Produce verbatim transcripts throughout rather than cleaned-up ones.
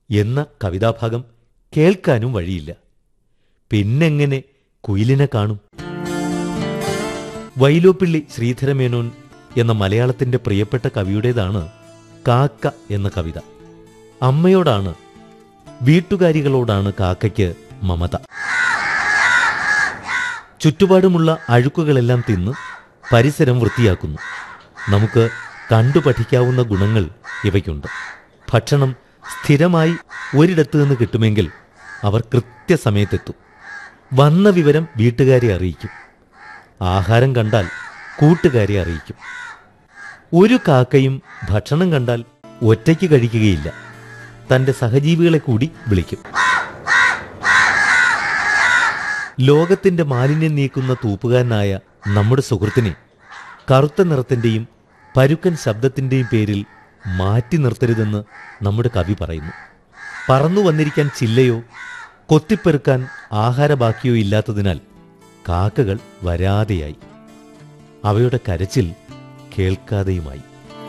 എന്ന കവിതാഭാഗം കേൾക്കാനും വഴിയില്ല. പിന്നെങ്ങനെ കുയിലിനെ കാണും? വൈലോപ്പിള്ളി ശ്രീധരമേനോൻ എന്ന മലയാളത്തിന്റെ പ്രിയപ്പെട്ട കവിയുടേതാണ് കാക്ക എന്ന കവിത. അമ്മയോടാണ്, വീട്ടുകാരികളോടാണ് കാക്കയ്ക്ക് മമത. ചുറ്റുപാടുമുള്ള അഴുക്കുകളെല്ലാം തിന്ന് പരിസരം വൃത്തിയാക്കുന്നു. നമുക്ക് കണ്ടു പഠിക്കാവുന്ന ഗുണങ്ങൾ ഇവയ്ക്കുണ്ട്. ഭക്ഷണം സ്ഥിരമായി ഒരിടത്തു നിന്ന് കിട്ടുമെങ്കിൽ അവർ കൃത്യസമയത്തെത്തും. വന്ന വിവരം വീട്ടുകാരെ അറിയിക്കും. ആഹാരം കണ്ടാൽ കൂട്ടുകാരെ അറിയിക്കും. ഒരു കാക്കയും ഭക്ഷണം കണ്ടാൽ ഒറ്റയ്ക്ക് കഴിക്കുകയില്ല, തന്റെ സഹജീവികളെ കൂടി വിളിക്കും. ലോകത്തിന്റെ മാലിന്യം നീക്കുന്ന തൂപ്പുകാരനായ നമ്മുടെ സുഹൃത്തിനെ കറുത്ത നിറത്തിന്റെയും പരുക്കൻ ശബ്ദത്തിന്റെയും പേരിൽ മാറ്റി നിർത്തരുതെന്ന് നമ്മുടെ കവി പറയുന്നു. പറന്നു വന്നിരിക്കാൻ ചില്ലയോ കൊത്തിപ്പെറുക്കാൻ ആഹാരബാക്കിയോ ഇല്ലാത്തതിനാൽ കാക്കകൾ വരാതെയായി. അവയുടെ കരച്ചിൽ കേൾക്കാതെയുമായി.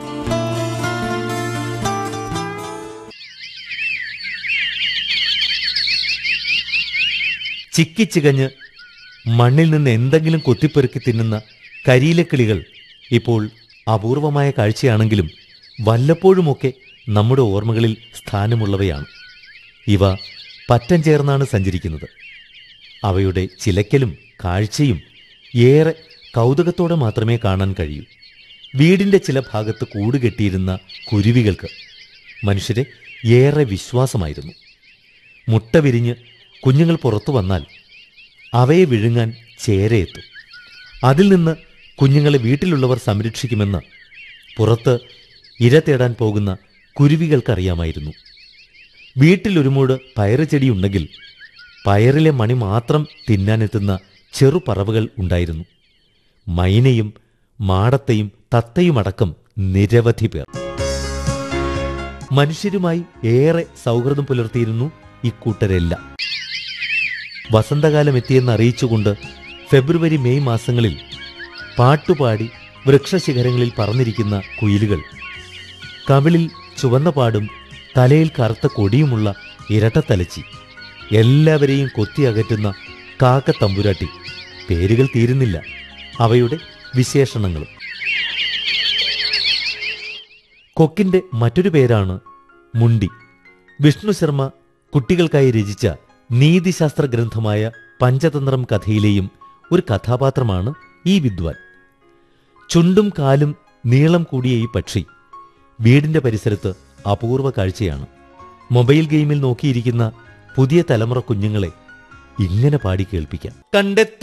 ചിക്കിച്ചികഞ്ഞ് മണ്ണിൽ നിന്ന് എന്തെങ്കിലും കൊത്തിപ്പെറുക്കി തിന്നുന്ന കരിയിലക്കിളികൾ ഇപ്പോൾ അപൂർവമായ കാഴ്ചയാണെങ്കിലും വല്ലപ്പോഴുമൊക്കെ നമ്മുടെ ഓർമ്മകളിൽ സ്ഥാനമുള്ളവയാണ്. ഇവ പറ്റം ചേർന്നാണ് സഞ്ചരിക്കുന്നത്. അവയുടെ ചിലക്കലും കാഴ്ചയും ഏറെ കൗതുകത്തോടെ മാത്രമേ കാണാൻ കഴിയൂ. വീടിൻ്റെ ചില ഭാഗത്ത് കൂടുകെട്ടിയിരുന്ന കുരുവികൾക്ക് മനുഷ്യരെ ഏറെ വിശ്വാസമായിരുന്നു. മുട്ട വിരിഞ്ഞ് കുഞ്ഞുങ്ങൾ പുറത്തു വന്നാൽ അവയെ വിഴുങ്ങാൻ ചേരയെത്തും. അതിൽ നിന്ന് കുഞ്ഞുങ്ങളെ വീട്ടിലുള്ളവർ സംരക്ഷിക്കുമെന്ന് പുറത്ത് ഇര തേടാൻ പോകുന്ന കുരുവികൾക്കറിയാമായിരുന്നു. വീട്ടിലൊരുമൂട് പയറ് ചെടിയുണ്ടെങ്കിൽ പയറിലെ മണി മാത്രം തിന്നാനെത്തുന്ന ചെറുപറവകൾ ഉണ്ടായിരുന്നു. മൈനയും മാടത്തെയും തത്തയുമടക്കം നിരവധി പേർ. മനുഷ്യരുമായി ഏറെ സൗഹൃദം പുലർത്തിയിരുന്നു ഇക്കൂട്ടരെല്ലാം. വസന്തകാലം എത്തിയെന്ന് അറിയിച്ചുകൊണ്ട് ഫെബ്രുവരി മെയ് മാസങ്ങളിൽ പാട്ടുപാടി വൃക്ഷശിഖരങ്ങളിൽ പറന്നിരിക്കുന്ന കുയിലുകൾ, കവിളിൽ ചുവന്ന പാടും തലയിൽ കറുത്ത കൊടിയുമുള്ള ഇരട്ടത്തലച്ചി, എല്ലാവരെയും കൊത്തിയകറ്റുന്ന കാക്ക തമ്പുരാട്ടി, പേരുകൾ തീരുന്നില്ല അവയുടെ വിശേഷണങ്ങളും. കൊക്കിന്റെ മറ്റൊരു പേരാണ് മുണ്ടി. വിഷ്ണു ശർമ്മ കുട്ടികൾക്കായി രചിച്ച നീതിശാസ്ത്ര ഗ്രന്ഥമായ പഞ്ചതന്ത്രം കഥയിലെയും ഒരു കഥാപാത്രമാണ് ഈ വിദ്വാൻ. ചുണ്ടും കാലും നീളം കൂടിയ ഈ പക്ഷി വീടിന്റെ പരിസരത്ത് അപൂർവ കാഴ്ചയാണ്. മൊബൈൽ ഗെയിമിൽ നോക്കിയിരിക്കുന്ന പുതിയ തലമുറ കുഞ്ഞുങ്ങളെ ഇങ്ങനെ പാടി കേൾപ്പിക്കാം. കണ്ടെത്തും